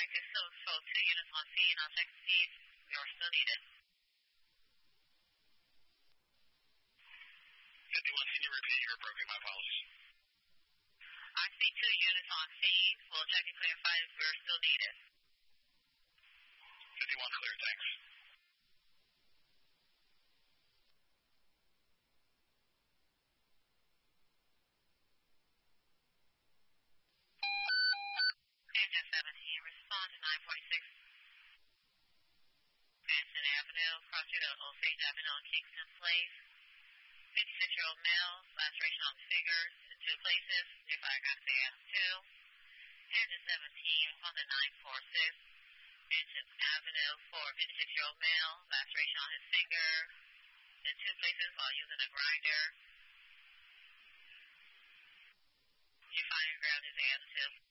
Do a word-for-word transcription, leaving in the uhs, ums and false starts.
like this, so, so two units on scene. I'll check to see if you're still needed. fifty-one, can you repeat your appropriate? My apologies. I see two units on scene. We'll check and clarify if we're still needed. fifty-one, clear, thanks. Engine seventeen, respond to nine forty-six. Manson Avenue, cross street on Osage Avenue in Kingston Place. fifty-six-year-old male, laceration on the fingers in two places. If I got to ask two. Engine seventeen on the nine forty-six. Manson Avenue for fifty-six-year-old male, laceration on his finger in two places while using a grinder. You find and grab his ass too.